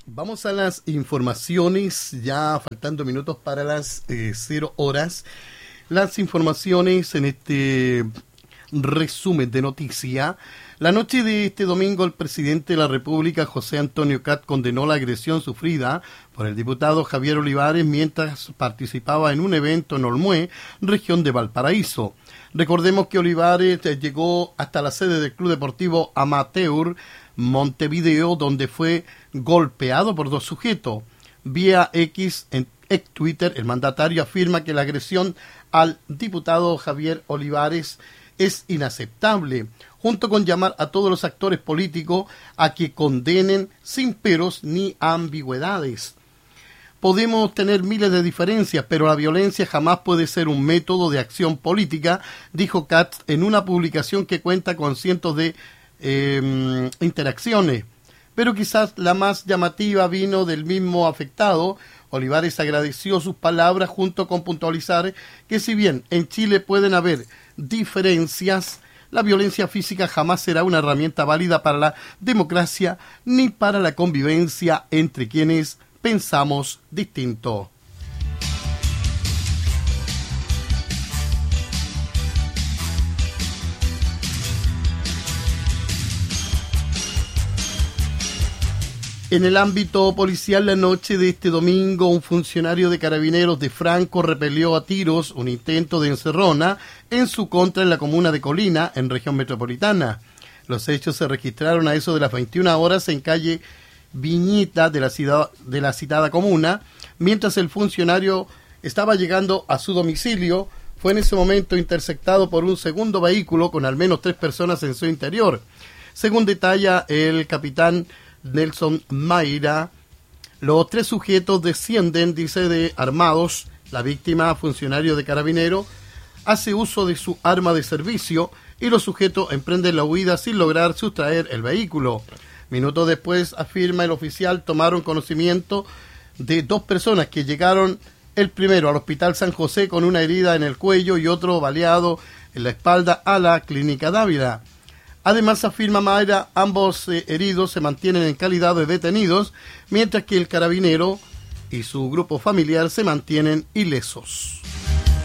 Vamos a las informaciones, ya faltando minutos para las 0 horas. Las informaciones en este resumen de noticia. La noche de este domingo, el presidente de la República, José Antonio Kast, condenó la agresión sufrida por el diputado Javier Olivares mientras participaba en un evento en Olmué, región de Valparaíso. Recordemos que Olivares llegó hasta la sede del Club Deportivo Amateur Montevideo, donde fue golpeado por dos sujetos. Vía X, en ex Twitter, el mandatario afirma que la agresión al diputado Javier Olivares es inaceptable, junto con llamar a todos los actores políticos a que condenen sin peros ni ambigüedades. Podemos tener miles de diferencias, pero la violencia jamás puede ser un método de acción política, dijo Kast en una publicación que cuenta con cientos de interacciones. Pero quizás la más llamativa vino del mismo afectado. Olivares agradeció sus palabras junto con puntualizar que si bien en Chile pueden haber diferencias, la violencia física jamás será una herramienta válida para la democracia ni para la convivencia entre quienes pensamos distinto. En el ámbito policial, la noche de este domingo, un funcionario de Carabineros de Franco repelió a tiros un intento de encerrona en su contra en la comuna de Colina, en región metropolitana. Los hechos se registraron a eso de las 21 horas en calle Viñita de la citada comuna. Mientras el funcionario estaba llegando a su domicilio, fue en ese momento interceptado por un segundo vehículo con al menos 3 personas en su interior. Según detalla el capitán Nelson Mayra, los 3 sujetos descienden, dice, de armados. La víctima, funcionario de Carabinero, hace uso de su arma de servicio y los sujetos emprenden la huida sin lograr sustraer el vehículo. Minutos después, afirma el oficial, tomaron conocimiento de 2 personas que llegaron, el primero al Hospital San José con una herida en el cuello y otro baleado en la espalda a la Clínica Dávila. Además, afirma Mayra, ambos heridos se mantienen en calidad de detenidos, mientras que el carabinero y su grupo familiar se mantienen ilesos.